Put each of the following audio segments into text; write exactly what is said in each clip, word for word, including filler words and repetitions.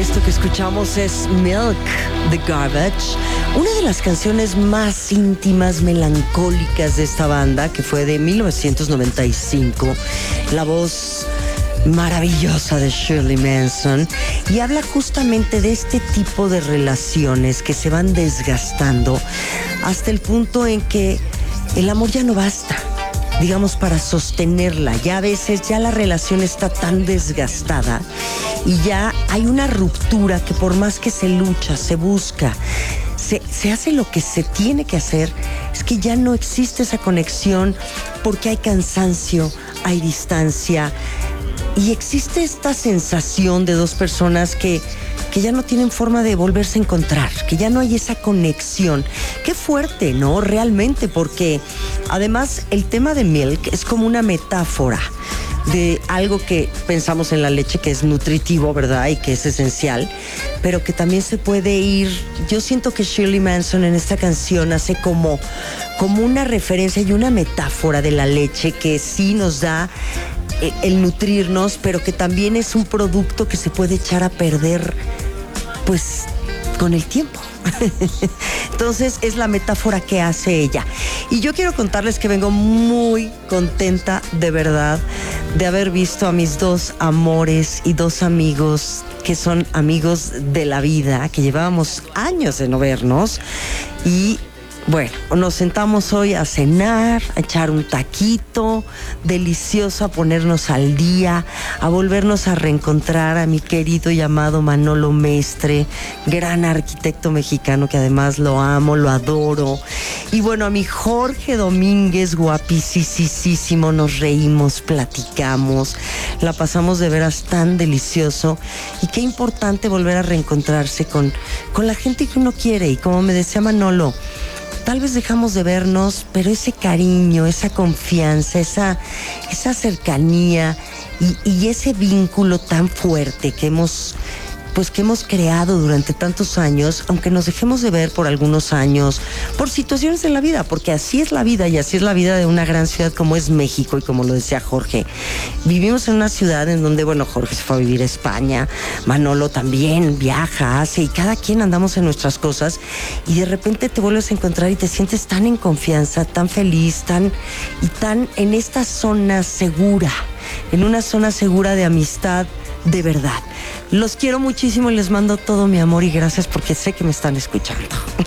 Esto que escuchamos es Milk, The Garbage, una de las canciones más íntimas, melancólicas de esta banda, que fue de mil novecientos noventa y cinco. La voz maravillosa de Shirley Manson, y habla justamente de este tipo de relaciones que se van desgastando hasta el punto en que el amor ya no basta, digamos, para sostenerla. Ya a veces ya la relación está tan desgastada y ya hay una ruptura que por más que se lucha, se busca, se, se hace lo que se tiene que hacer, es que ya no existe esa conexión porque hay cansancio, hay distancia y existe esta sensación de dos personas que que ya no tienen forma de volverse a encontrar, que ya no hay esa conexión. Qué fuerte, ¿no? Realmente, porque además el tema de Milk es como una metáfora de algo que pensamos en la leche, que es nutritivo, ¿verdad? Y que es esencial, pero que también se puede ir. Yo siento que Shirley Manson en esta canción hace como, como una referencia y una metáfora de la leche que sí nos da el nutrirnos, pero que también es un producto que se puede echar a perder, pues, con el tiempo. Entonces es la metáfora que hace ella. Y yo quiero contarles que vengo muy contenta, de verdad, de haber visto a mis dos amores y dos amigos que son amigos de la vida, que llevábamos años de no vernos. Y bueno, nos sentamos hoy a cenar, a echar un taquito delicioso, a ponernos al día, a volvernos a reencontrar a mi querido y amado Manolo Mestre, gran arquitecto mexicano que además lo amo, lo adoro. Y bueno, a mi Jorge Domínguez, guapísimo, nos reímos, platicamos, la pasamos de veras tan delicioso. Y qué importante volver a reencontrarse con, con la gente que uno quiere. Y como me decía Manolo, tal vez dejamos de vernos, pero ese cariño, esa confianza, esa, esa cercanía y, y ese vínculo tan fuerte que hemos, pues que hemos creado durante tantos años, aunque nos dejemos de ver por algunos años, por situaciones de la vida, porque así es la vida y así es la vida de una gran ciudad como es México. Y como lo decía Jorge, vivimos en una ciudad en donde, bueno, Jorge se fue a vivir a España, Manolo también viaja, hace, y cada quien andamos en nuestras cosas, y de repente te vuelves a encontrar y te sientes tan en confianza, tan feliz, tan y tan en esta zona segura, en una zona segura de amistad de verdad. Los quiero muchísimo y les mando todo mi amor y gracias porque sé que me están escuchando.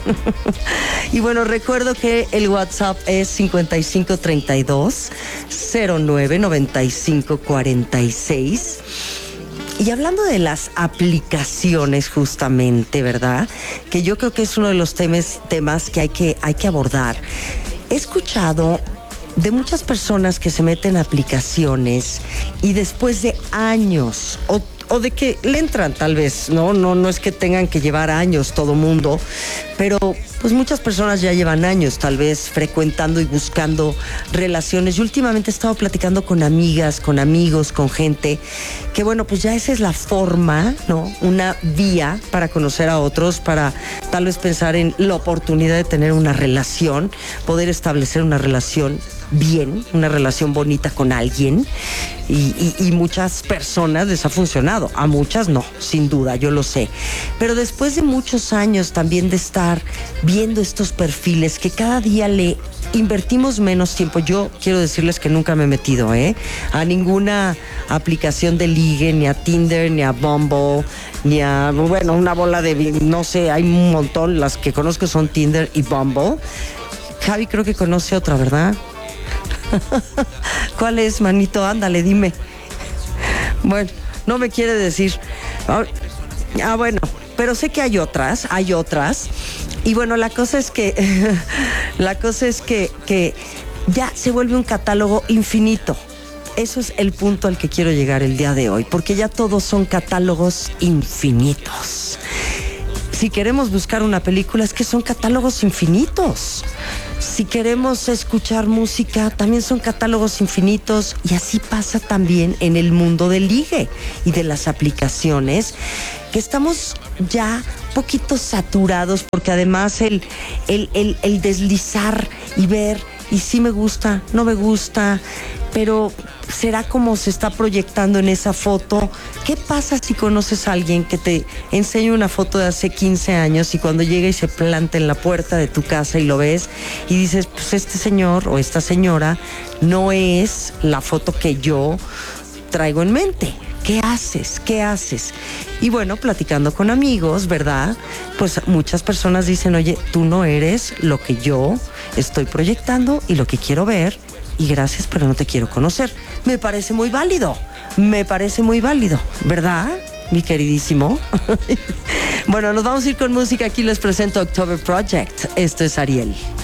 Y bueno, recuerdo que el WhatsApp es cincuenta y cinco treinta y dos cero nueve noventa y cinco cuarenta y seis. Y hablando de las aplicaciones justamente, ¿verdad? Que yo creo que es uno de los temas, temas que hay que, hay que abordar. He escuchado de muchas personas que se meten a aplicaciones y después de años o, o de que le entran tal vez, ¿no? No, no es que tengan que llevar años todo mundo, pero pues muchas personas ya llevan años tal vez frecuentando y buscando relaciones. Yo últimamente he estado platicando con amigas, con amigos, con gente que bueno, pues ya esa es la forma, ¿no? Una vía para conocer a otros, para tal vez pensar en la oportunidad de tener una relación, poder establecer una relación bien, una relación bonita con alguien. Y, y, y muchas personas les ha funcionado, a muchas no, sin duda, yo lo sé. Pero después de muchos años también de estar viendo estos perfiles que cada día le invertimos menos tiempo. Yo quiero decirles que nunca me he metido ¿eh? a ninguna aplicación de ligue, ni a Tinder, ni a Bumble, ni a, bueno, una bola de, no sé, hay un montón. Las que conozco son Tinder y Bumble. Javi creo que conoce otra, ¿verdad? ¿Cuál es, manito? Ándale, dime. Bueno, no me quiere decir. Ah, bueno, pero sé que hay otras, hay otras. Y bueno, la cosa es que, la cosa es que, que ya se vuelve un catálogo infinito. Eso es el punto al que quiero llegar el día de hoy, porque ya todos son catálogos infinitos. Si queremos buscar una película, es que son catálogos infinitos. Si queremos escuchar música, también son catálogos infinitos. Y así pasa también en el mundo del ligue y de las aplicaciones, que estamos ya un poquito saturados, porque además el, el, el, el deslizar y ver, y sí me gusta, no me gusta, pero será como se está proyectando en esa foto. ¿Qué pasa si conoces a alguien que te enseña una foto de hace quince años y cuando llega y se planta en la puerta de tu casa y lo ves y dices, pues este señor o esta señora no es la foto que yo traigo en mente? ¿Qué haces? ¿Qué haces? Y bueno, platicando con amigos, ¿verdad? Pues muchas personas dicen, oye, tú no eres lo que yo estoy proyectando y lo que quiero ver, y gracias, pero no te quiero conocer. Me parece muy válido, me parece muy válido, ¿verdad, mi queridísimo? Bueno, nos vamos a ir con música. Aquí les presento October Project. Esto es Ariel.